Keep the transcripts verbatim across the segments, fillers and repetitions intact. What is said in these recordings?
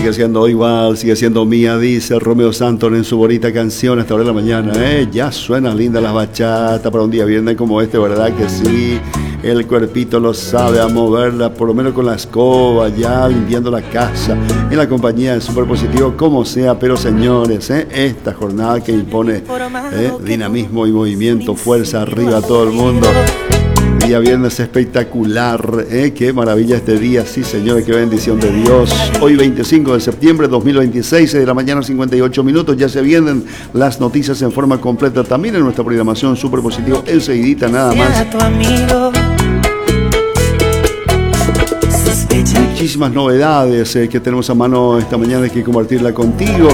Sigue siendo igual, sigue siendo mía, dice Romeo Santos en su bonita canción esta hora de la mañana. ¿eh? Ya suenan lindas las bachatas para un día viernes como este, ¿verdad que sí? El cuerpito lo sabe a moverla, por lo menos con la escoba, ya limpiando la casa, en la compañía de Super Positivo, como sea. Pero señores, ¿eh? esta jornada que impone ¿eh? dinamismo y movimiento, fuerza arriba a todo el mundo. Día viernes espectacular, ¿eh? Qué maravilla este día, sí señores, qué bendición de Dios. Hoy veinticinco de septiembre de dos mil veintiséis, de la mañana cincuenta y ocho minutos, ya se vienen las noticias en forma completa también en nuestra programación Super Positivo, enseguidita nada más. Muchísimas novedades eh, que tenemos a mano esta mañana, hay que compartirla contigo.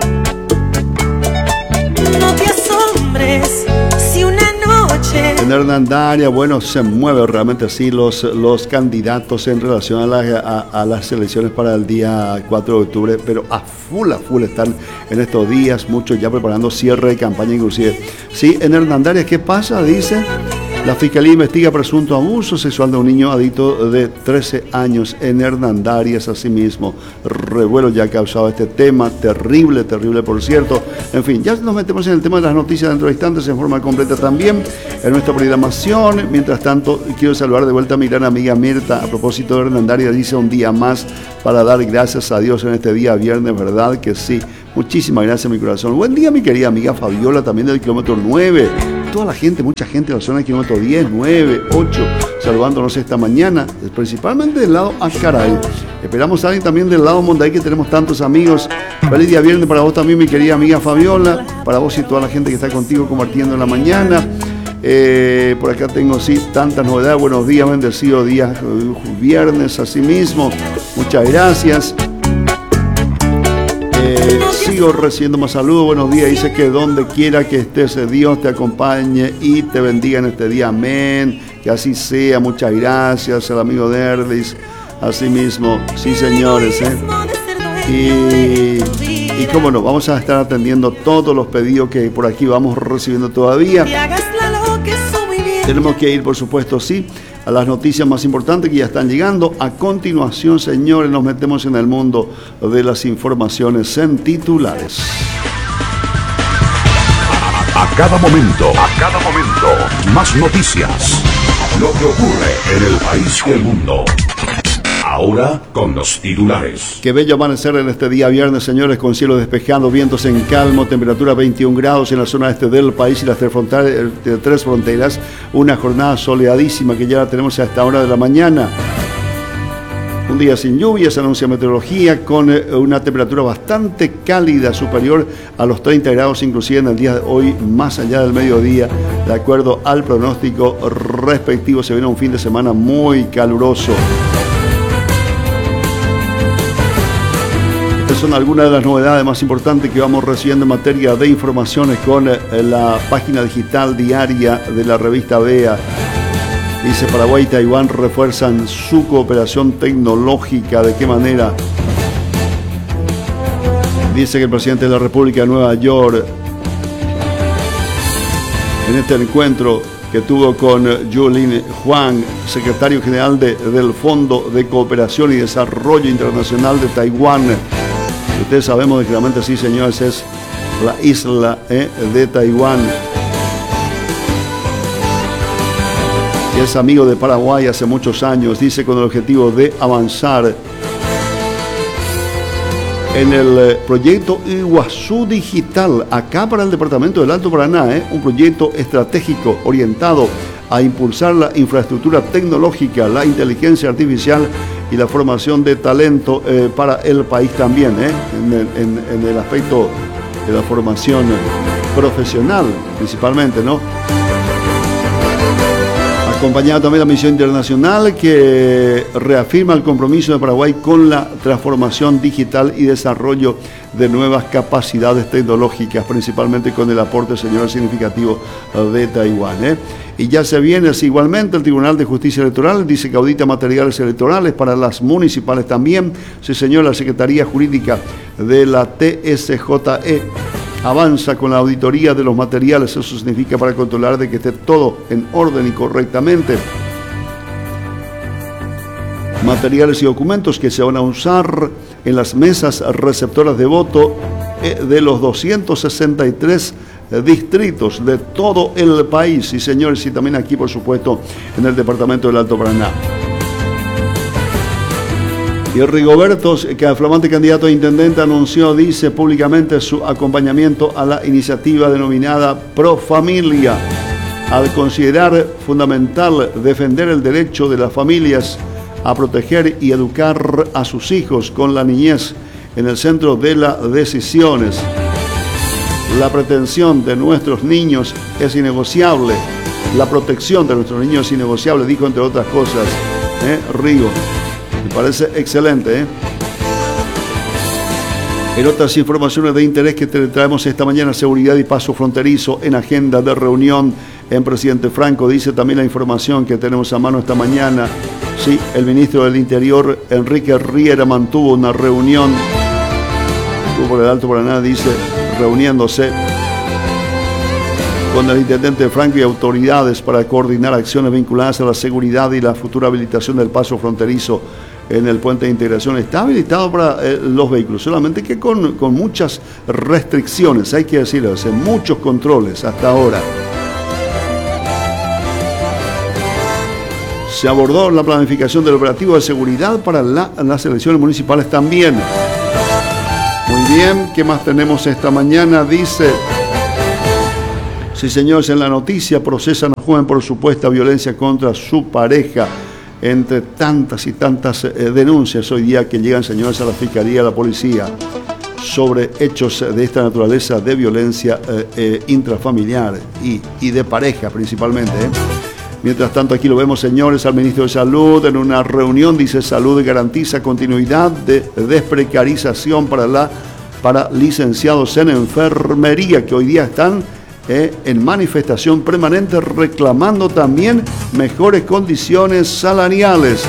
No te asombres si una noche En Hernandaria, bueno, se mueven realmente así los, los candidatos en relación a, la, a, a las elecciones para el día cuatro de octubre, pero a full, a full están en estos días, muchos ya preparando cierre de campaña inclusive. Sí, en Hernandaria, ¿qué pasa? Dice, la Fiscalía investiga presunto abuso sexual de un niño adicto de trece años en Hernandarias. Asimismo, revuelo ya ha causado este tema, terrible, terrible por cierto. En fin, ya nos metemos en el tema de las noticias dentro de instantes en forma completa también en nuestra programación. Mientras tanto, quiero saludar de vuelta a mi gran amiga Mirta. A propósito de Hernandarias, dice un día más para dar gracias a Dios en este día viernes, ¿verdad que sí? Muchísimas gracias, mi corazón. Buen día, mi querida amiga Fabiola, también del kilómetro nueve. Toda la gente, mucha gente de la zona del kilómetro diez, nueve, ocho, saludándonos esta mañana, principalmente del lado Acaray. Esperamos a alguien también del lado Monday, que tenemos tantos amigos. Feliz día viernes para vos también, mi querida amiga Fabiola, para vos y toda la gente que está contigo compartiendo en la mañana. Eh, por acá tengo sí tantas novedades. Buenos días, bendecido día viernes, así mismo. Muchas gracias. Eh, sigo recibiendo más saludos. Buenos días. Dice que donde quiera que estés, Dios te acompañe y te bendiga en este día. Amén. Que así sea. Muchas gracias al amigo Derdis. Así mismo. Sí, señores. ¿eh? Y, y cómo no, vamos a estar atendiendo todos los pedidos que por aquí vamos recibiendo todavía. Tenemos que ir, por supuesto, sí, a las noticias más importantes que ya están llegando. A continuación, señores, nos metemos en el mundo de las informaciones en titulares. A, a cada momento, a cada momento, más noticias. Lo que ocurre en el país y el mundo. Ahora con los titulares. Qué bello amanecer en este día viernes, señores, con cielo despejado, vientos en calmo, temperatura veintiún grados en la zona este del país y las tres fronteras, de tres fronteras. Una jornada soleadísima que ya la tenemos a esta hora de la mañana. Un día sin lluvias, anuncia meteorología, con una temperatura bastante cálida, superior a los treinta grados, inclusive en el día de hoy, más allá del mediodía. De acuerdo al pronóstico respectivo, se viene un fin de semana muy caluroso. Son algunas de las novedades más importantes que vamos recibiendo en materia de informaciones con la página digital diaria de la revista B E A. Dice, Paraguay y Taiwán refuerzan su cooperación tecnológica. ¿De qué manera? Dice que el presidente de la República de Nueva York, en este encuentro que tuvo con Yulin Huang, secretario general de, del Fondo de Cooperación y Desarrollo Internacional de Taiwán. Ustedes sabemos de que realmente sí, señores, es la isla eh, de Taiwán. Y es amigo de Paraguay hace muchos años, dice, con el objetivo de avanzar en el proyecto Iguazú Digital, acá para el departamento del Alto Paraná, eh, un proyecto estratégico orientado a impulsar la infraestructura tecnológica, la inteligencia artificial y la formación de talento eh, para el país también, eh, en, el, en, en el aspecto de la formación profesional principalmente, ¿no? Acompañado también la misión internacional que reafirma el compromiso de Paraguay con la transformación digital y desarrollo de nuevas capacidades tecnológicas, principalmente con el aporte, señor, significativo de Taiwán. ¿eh? Y ya se viene así, igualmente el Tribunal de Justicia Electoral dice que audita materiales electorales para las municipales también. Sí, señor, la Secretaría Jurídica de la T S J E avanza con la auditoría de los materiales. Eso significa para controlar de que esté todo en orden y correctamente. materiales y documentos que se van a usar en las mesas receptoras de voto de los doscientos sesenta y tres distritos de todo el país. Y señores, y también aquí, por supuesto, en el departamento del Alto Paraná. Y Rigoberto, que flamante candidato a intendente, anunció, dice públicamente, su acompañamiento a la iniciativa denominada Pro Familia, al considerar fundamental defender el derecho de las familias a proteger y educar a sus hijos con la niñez en el centro de las decisiones. La pretensión de nuestros niños es innegociable. La protección de nuestros niños es innegociable, dijo entre otras cosas. ¿Eh? Rigo. Me parece excelente. ¿eh? En otras informaciones de interés que te traemos esta mañana, seguridad y paso fronterizo en agenda de reunión en Presidente Franco. Dice también la información que tenemos a mano esta mañana. Sí, el ministro del Interior, Enrique Riera, mantuvo una reunión. Estuvo por el Alto Paraná, dice, reuniéndose con el intendente Franco y autoridades para coordinar acciones vinculadas a la seguridad y la futura habilitación del paso fronterizo en el puente de integración. Está habilitado para eh, los vehículos, solamente que con, con muchas restricciones, hay que decirlo, hace muchos controles hasta ahora. Se abordó la planificación del operativo de seguridad para la, las elecciones municipales también. Muy bien, ¿qué más tenemos esta mañana? Dice, sí señores, en la noticia procesan a joven por supuesta violencia contra su pareja. Entre tantas y tantas eh, denuncias hoy día que llegan, señores, a la Fiscalía, a la Policía, sobre hechos de esta naturaleza de violencia eh, eh, intrafamiliar y, y de pareja principalmente. ¿eh? Mientras tanto, aquí lo vemos, señores, al ministro de Salud en una reunión, dice, Salud garantiza continuidad de desprecarización para, la, para licenciados en enfermería, que hoy día están eh, en manifestación permanente reclamando también mejores condiciones salariales.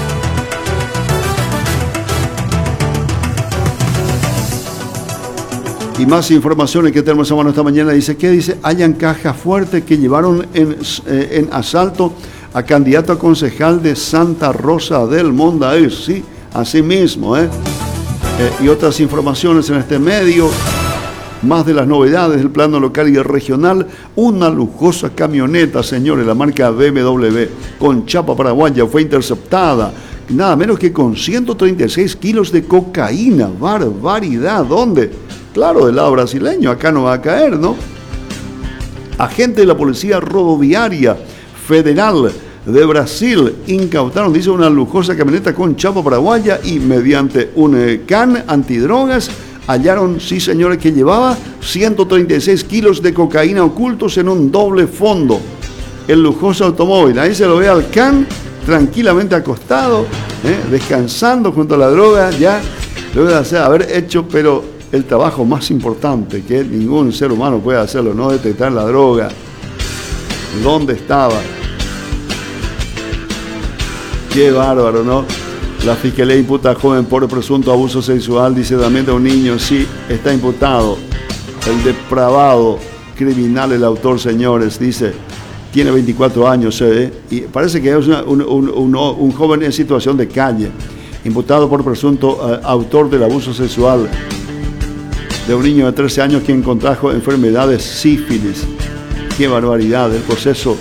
Y más informaciones que tenemos a mano esta mañana. Dice, ¿qué dice? Hayan caja fuerte que llevaron en, eh, en asalto a candidato a concejal de Santa Rosa del Mondaí. Sí, así mismo, ¿eh? ¿eh? Y otras informaciones en este medio. Más de las novedades del plano local y regional. Una lujosa camioneta, señores, la marca B M W, con chapa paraguaya, fue interceptada. Nada menos que con ciento treinta y seis kilos de cocaína. Barbaridad. ¿Dónde? Claro, del lado brasileño, acá no va a caer, ¿no? Agentes de la Policía Rodoviaria Federal de Brasil incautaron, dice, una lujosa camioneta con chapa paraguaya y mediante un eh, can antidrogas hallaron, sí señores, que llevaba ciento treinta y seis kilos de cocaína ocultos en un doble fondo. El lujoso automóvil, ahí se lo ve al can tranquilamente acostado, ¿eh? descansando junto a la droga, ya luego de haber hecho, pero el trabajo más importante que ningún ser humano puede hacerlo, no detectar la droga, dónde estaba. Qué bárbaro, ¿no? La Fiscalía imputa a joven por presunto abuso sexual, dice también de un niño. Sí, está imputado. El depravado criminal, el autor, señores, dice, tiene veinticuatro años, ¿eh? Y parece que es una, un, un, un, un joven en situación de calle, imputado por presunto uh, autor del abuso sexual de un niño de trece años quien contrajo enfermedades sífilis. Qué barbaridad. El proceso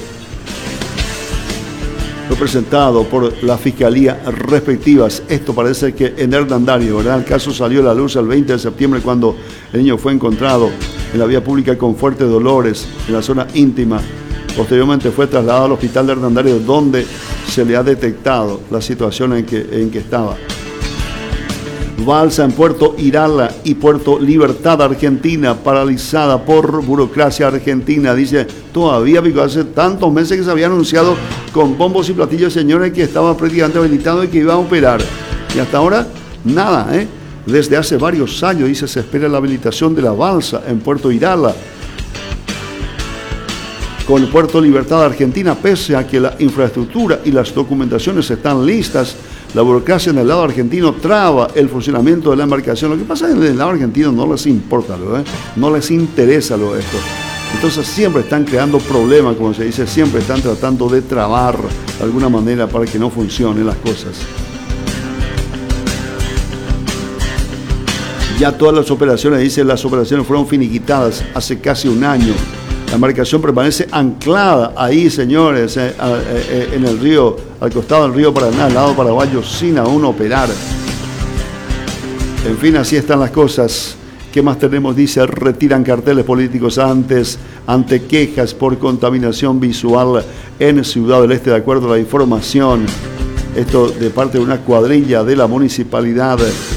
fue presentado por la fiscalía respectivas. Esto parece que en Hernandario, ¿verdad? El caso salió a la luz el veinte de septiembre cuando el niño fue encontrado en la vía pública con fuertes dolores en la zona íntima. Posteriormente fue trasladado al hospital de Hernandario, donde se le ha detectado la situación en que, en que estaba. Balsa en Puerto Irala y Puerto Libertad, Argentina, paralizada por burocracia argentina. Dice, todavía, porque hace tantos meses que se había anunciado con bombos y platillos, señores, que estaba prácticamente habilitado y que iba a operar. Y hasta ahora, nada, ¿eh? Desde hace varios años, dice, se espera la habilitación de la balsa en Puerto Irala con Puerto Libertad, Argentina, pese a que la infraestructura y las documentaciones están listas. La burocracia en el lado argentino traba el funcionamiento de la embarcación. Lo que pasa es que en el lado argentino no les importa, ¿eh? no les interesa lo esto. Entonces siempre están creando problemas, como se dice, siempre están tratando de trabar de alguna manera para que no funcionen las cosas. Ya todas las operaciones, dice, las operaciones fueron finiquitadas hace casi un año. La embarcación permanece anclada ahí, señores, eh, eh, en el río, al costado del río Paraná, al lado paraguayo, sin aún operar. En fin, así están las cosas. ¿Qué más tenemos? Dice, retiran carteles políticos antes, ante quejas por contaminación visual en Ciudad del Este, de acuerdo a la información. Esto de parte de una cuadrilla de la municipalidad.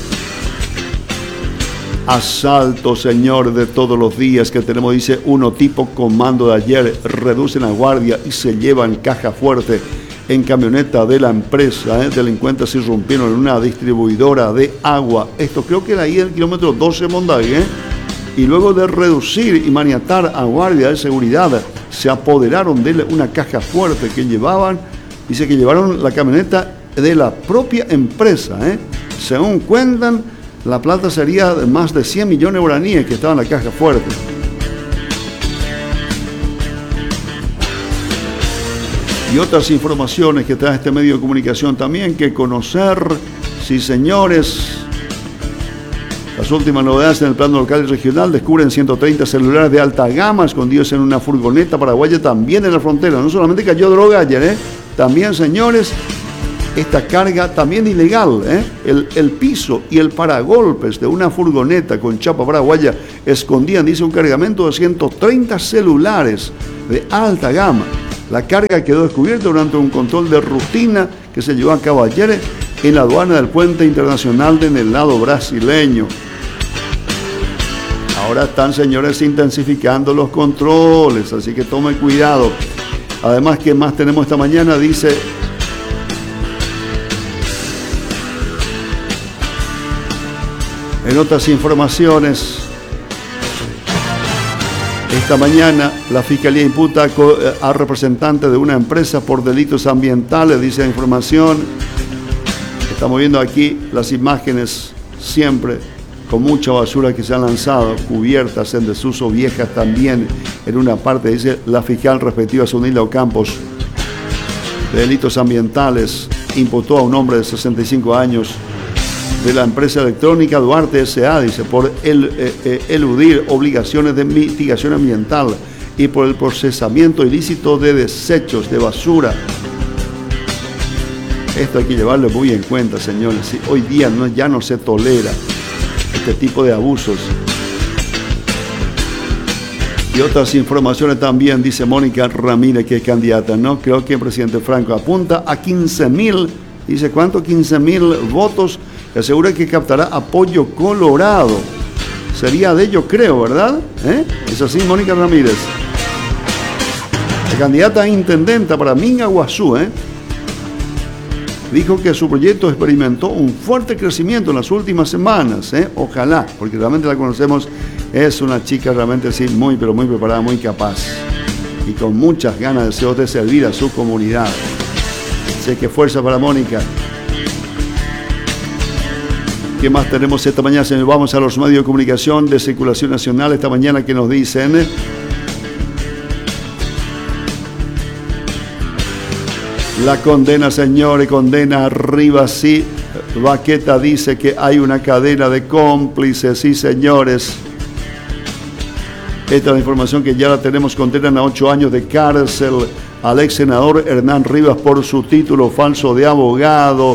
Asalto, señor, de todos los días que tenemos, dice, uno tipo comando de ayer, reducen la guardia y se llevan caja fuerte en camioneta de la empresa. ¿eh? Delincuentes irrumpieron en una distribuidora de agua. Esto creo que era ahí en el kilómetro doce Mondague. ¿eh? Y luego de reducir y maniatar a guardia de seguridad, se apoderaron de una caja fuerte que llevaban, dice que llevaron la camioneta de la propia empresa. ¿eh? Según cuentan, la plata sería de más de cien millones de guaraníes que estaban en la caja fuerte. Y otras informaciones que trae este medio de comunicación también que conocer. Sí, señores. Las últimas novedades en el plano local y regional: descubren ciento treinta celulares de alta gama escondidos en una furgoneta paraguaya también en la frontera. No solamente cayó droga ayer, ¿eh? También, señores, esta carga también ilegal, ¿eh? el, el piso y el paragolpes de una furgoneta con chapa paraguaya escondían, dice, un cargamento de ciento treinta celulares de alta gama. La carga quedó descubierta durante un control de rutina que se llevó a cabo ayer en la aduana del puente internacional en el lado brasileño. Ahora están, señores, intensificando los controles, así que tomen cuidado. Además, ¿qué más tenemos esta mañana? Dice, en otras informaciones, esta mañana la Fiscalía imputa a representantes de una empresa por delitos ambientales, dice la información. Estamos viendo aquí las imágenes siempre con mucha basura que se han lanzado, cubiertas en desuso, viejas también en una parte, dice la fiscal respectiva Zunilda Ocampos, de delitos ambientales, imputó a un hombre de sesenta y cinco años de la empresa electrónica Duarte S A, dice, por el, eh, eh, eludir obligaciones de mitigación ambiental y por el procesamiento ilícito de desechos de basura. Esto hay que llevarlo muy en cuenta, señores. ¿sí? Hoy día no, ya no se tolera este tipo de abusos. Y otras informaciones también, dice Mónica Ramírez, que es candidata, ¿no? Creo que el presidente Franco apunta a quince mil, dice, ¿cuánto? quince mil votos. Asegura que captará apoyo colorado. Sería de ello, creo, ¿verdad? ¿Eh? Es así, Mónica Ramírez. La candidata a intendenta para Mingaguazú, ¿eh? dijo que su proyecto experimentó un fuerte crecimiento en las últimas semanas. ¿eh? Ojalá, porque realmente la conocemos. Es una chica realmente sí, muy, pero muy preparada, muy capaz. Y con muchas ganas, deseos de servir a su comunidad. Sé que fuerza para Mónica. ¿Qué más tenemos esta mañana, señor? Vamos a los medios de comunicación de circulación nacional esta mañana que nos dicen. La condena, señores, condena arriba, sí. Baqueta dice que hay una cadena de cómplices, sí, señores. Esta es la información que ya la tenemos. Condenan a ocho años de cárcel al ex senador Hernán Rivas por su título falso de abogado.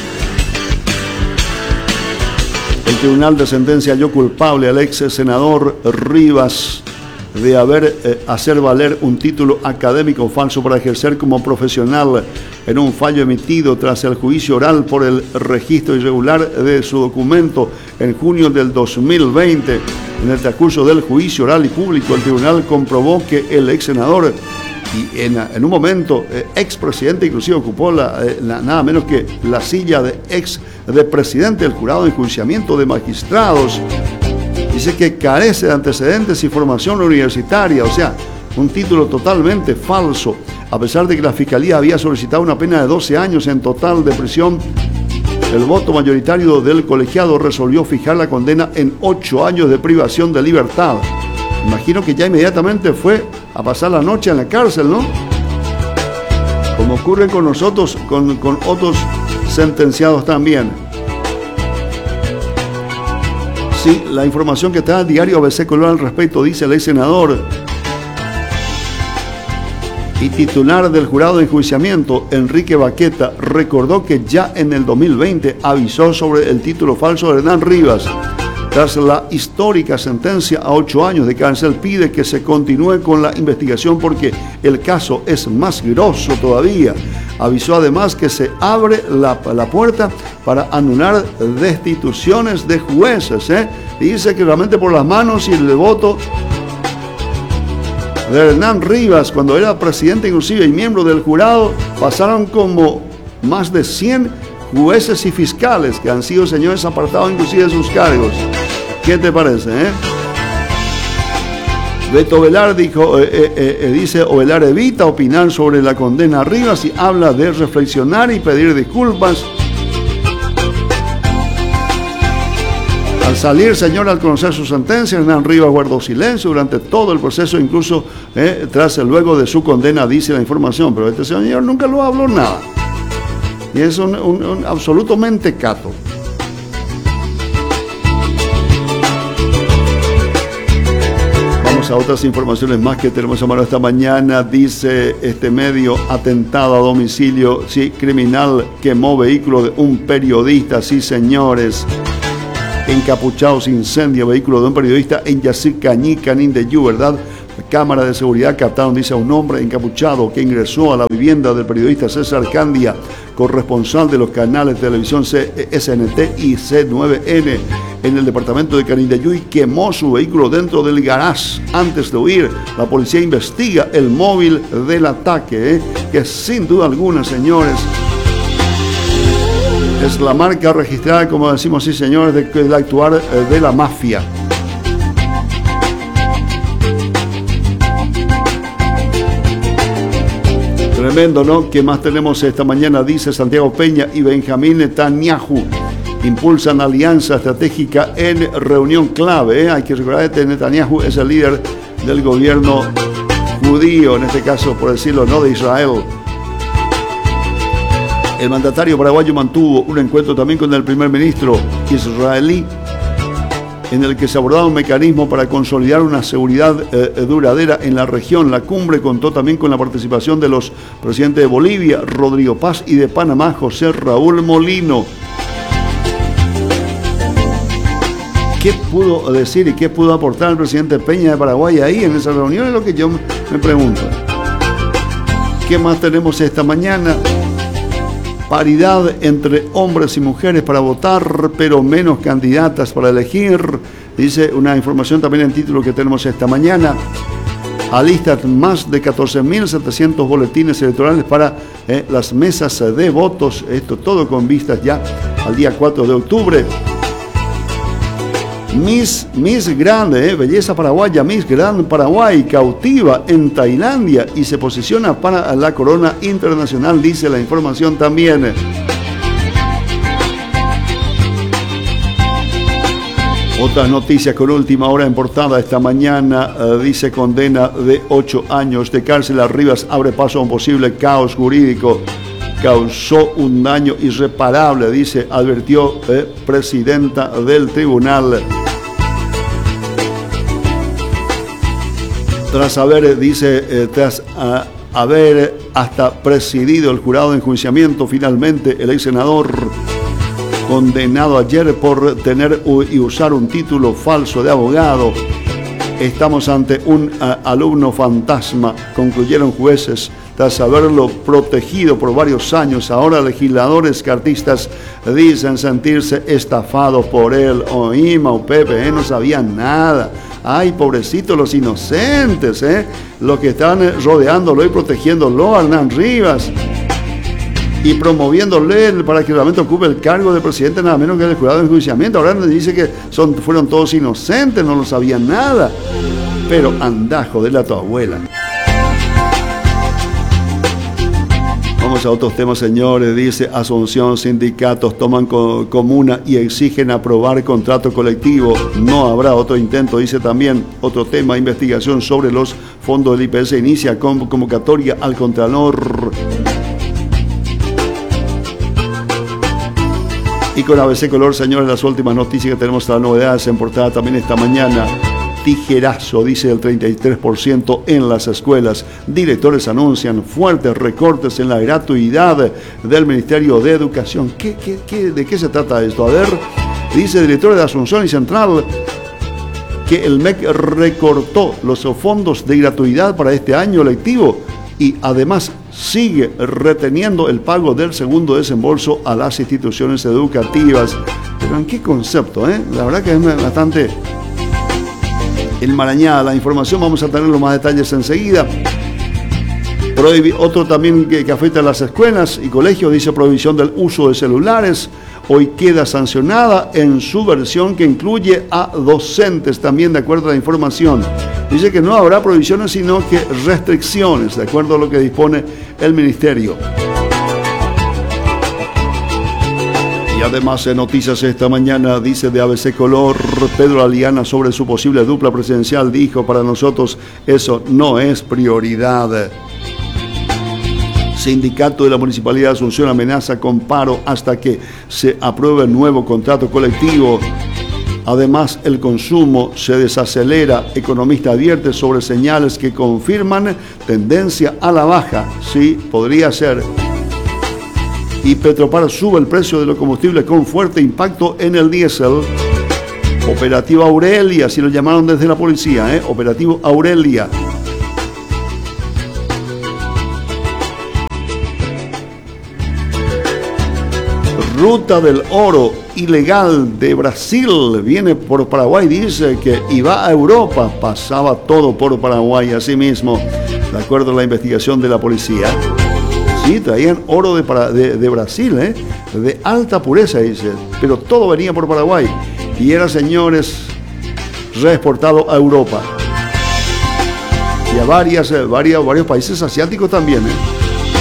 El tribunal de sentencia halló culpable al ex senador Rivas de haber eh, hacer valer un título académico falso para ejercer como profesional en un fallo emitido tras el juicio oral por el registro irregular de su documento en junio del dos mil veinte. En el transcurso del juicio oral y público, el tribunal comprobó que el ex senador y en, en un momento eh, ex presidente inclusive ocupó la, eh, la, nada menos que la silla de ex de presidente del jurado de enjuiciamiento de magistrados. Dice que carece de antecedentes y formación universitaria, o sea, un título totalmente falso, a pesar de que la Fiscalía había solicitado una pena de doce años en total de prisión. El voto mayoritario del colegiado resolvió fijar la condena en ocho años de privación de libertad. Imagino que ya inmediatamente fue a pasar la noche en la cárcel, ¿no? Como ocurre con nosotros, con, con otros sentenciados también. Sí, la información que está en el diario A B C Colón al respecto, dice el ex senador y titular del jurado de enjuiciamiento, Enrique Baqueta, recordó que ya en el dos mil veinte avisó sobre el título falso de Hernán Rivas. Tras la histórica sentencia a ocho años de cárcel, pide que se continúe con la investigación porque el caso es más grosso todavía. Avisó además que se abre la, la puerta para anular destituciones de jueces. ¿eh? Dice que realmente por las manos y el voto de Hernán Rivas, cuando era presidente inclusive y miembro del jurado, pasaron como más de cien jueces y fiscales que han sido señores apartados inclusive de sus cargos. ¿Qué te parece? Eh? Beto Ovelar dijo, eh, eh, eh, dice, Ovelar evita opinar sobre la condena a Rivas y habla de reflexionar y pedir disculpas. Al salir, señor, al conocer su sentencia, Hernán Rivas guardó silencio durante todo el proceso, incluso eh, tras luego de su condena, dice la información, pero este señor nunca lo habló nada. Y es un, un, un absoluto mentecato. Vamos a otras informaciones más que tenemos a mano esta mañana. Dice este medio, atentado a domicilio, sí, criminal quemó vehículo de un periodista, sí señores. Encapuchados, incendio vehículo de un periodista en Yací, Cañí, Canindeyú, ¿verdad? Cámara de seguridad captaron, dice, a un hombre encapuchado que ingresó a la vivienda del periodista César Candia, corresponsal de los canales de televisión S N T y C nueve N en el departamento de Canindeyú, y quemó su vehículo dentro del garage. Antes de huir, la policía investiga el móvil del ataque, ¿eh? que sin duda alguna, señores, es la marca registrada, como decimos, sí señores, de, de actuar de la mafia. Tremendo, ¿no? ¿Qué más tenemos esta mañana? Dice Santiago Peña y Benjamín Netanyahu impulsan alianza estratégica en reunión clave. ¿eh? Hay que recordar que Netanyahu es el líder del gobierno judío, en este caso, por decirlo, no de Israel. El mandatario paraguayo mantuvo un encuentro también con el primer ministro israelí, en el que se abordaba un mecanismo para consolidar una seguridad eh, duradera en la región. La cumbre contó también con la participación de los presidentes de Bolivia, Rodrigo Paz, y de Panamá, José Raúl Molino. ¿Qué pudo decir y qué pudo aportar el presidente Peña de Paraguay ahí en esa reunión? Es lo que yo me pregunto. ¿Qué más tenemos esta mañana? Paridad entre hombres y mujeres para votar, pero menos candidatas para elegir. Dice una información también en título que tenemos esta mañana. Alistan más de catorce mil setecientos boletines electorales para eh, las mesas de votos. Esto todo con vistas ya al día cuatro de octubre. Miss, Miss Grande, eh, belleza paraguaya, Miss Grand Paraguay, cautiva en Tailandia y se posiciona para la corona internacional, dice la información también. Otras noticias con última hora en portada esta mañana, eh, dice condena de ocho años de cárcel a Rivas abre paso a un posible caos jurídico. Causó un daño irreparable, dice, advirtió eh, presidenta del tribunal. Tras haber, dice, eh, tras a, haber hasta presidido el jurado de enjuiciamiento, finalmente el ex senador condenado ayer por tener y usar un título falso de abogado. Estamos ante un a, alumno fantasma, concluyeron jueces. Tras haberlo protegido por varios años, ahora legisladores cartistas dicen sentirse estafados por él. Oíma o Pepe, ¿eh? No sabían nada. Ay, pobrecitos los inocentes, ¿eh? Los que están rodeándolo y protegiéndolo a Hernán Rivas y promoviéndole para que realmente ocupe el cargo de presidente, nada menos que el jurado de enjuiciamiento. Ahora nos dice que son, fueron todos inocentes, no lo sabían nada. Pero anda, joderle a tu abuela. Vamos a otros temas, señores. Dice Asunción, sindicatos toman co- comuna y exigen aprobar contrato colectivo. No habrá otro intento, dice también. Otro tema, investigación sobre los fondos del I P S inicia con convocatoria al Contralor. Y con A B C Color, señores, las últimas noticias que tenemos, las novedades en portada también esta mañana. Tijerazo, dice el treinta y tres por ciento en las escuelas. Directores anuncian fuertes recortes en la gratuidad del Ministerio de Educación. ¿Qué, qué, qué, ¿De qué se trata esto? A ver, dice el director de Asunción y Central que el M E C recortó los fondos de gratuidad para este año lectivo y además sigue reteniendo el pago del segundo desembolso a las instituciones educativas. Pero ¿en qué concepto? Eh? La verdad que es bastante enmarañada la información. Vamos a tener los más detalles enseguida. Prohibi- otro también que, que afecta a las escuelas y colegios, dice prohibición del uso de celulares. Hoy queda sancionada en su versión que incluye a docentes, también de acuerdo a la información. Dice que no habrá prohibiciones, sino que restricciones, de acuerdo a lo que dispone el Ministerio. Y además en noticias esta mañana, dice de A B C Color, Pedro Aliana sobre su posible dupla presidencial dijo: para nosotros eso no es prioridad. Sindicato de la Municipalidad de Asunción amenaza con paro hasta que se apruebe el nuevo contrato colectivo. Además, el consumo se desacelera. Economista advierte sobre señales que confirman tendencia a la baja. Sí, podría ser. Y Petropar sube el precio de los combustibles con fuerte impacto en el diésel. Operativo Aurelia, así lo llamaron desde la policía, ¿eh? Operativo Aurelia. Ruta del oro ilegal de Brasil viene por Paraguay, dice que iba a Europa, pasaba todo por Paraguay, así mismo, de acuerdo a la investigación de la policía. Sí, traían oro de, para, de, de Brasil, ¿eh? De alta pureza, dice, pero todo venía por Paraguay y era, señores, reexportado a Europa y a varias, varias, varios países asiáticos también, ¿eh?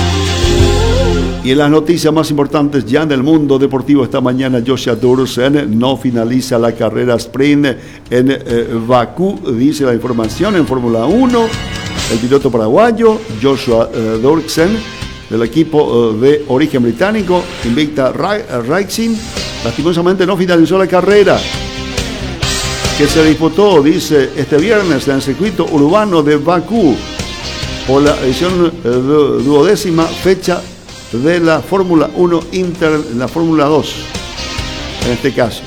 Y en las noticias más importantes ya en el mundo deportivo esta mañana, Joshua Dursen no finaliza la carrera sprint en eh, Bakú, dice la información en Fórmula uno. El piloto paraguayo Joshua eh, Dursen, del equipo eh, de origen británico, Invicta Racing, lastimosamente no finalizó la carrera que se disputó, dice, este viernes en el circuito urbano de Bakú por la edición eh, duodécima fecha de la Fórmula uno Inter, la Fórmula dos, en este caso.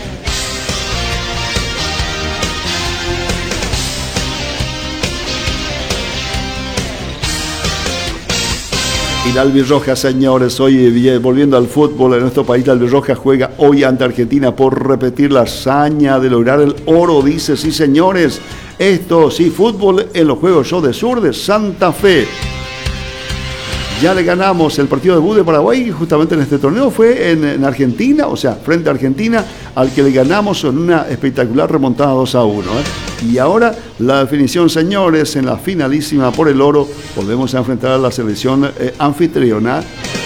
Y la albirroja, señores, hoy volviendo al fútbol en nuestro país, la albirroja juega hoy ante Argentina por repetir la hazaña de lograr el oro, dice, sí señores, esto sí, fútbol en los Juegos Show de Sur de Santa Fe. Ya le ganamos el partido debut de Paraguay, justamente en este torneo fue en, en Argentina, o sea, frente a Argentina, al que le ganamos en una espectacular remontada dos a uno. ¿eh? Y ahora la definición, señores, en la finalísima por el oro, volvemos a enfrentar a la selección eh, anfitriona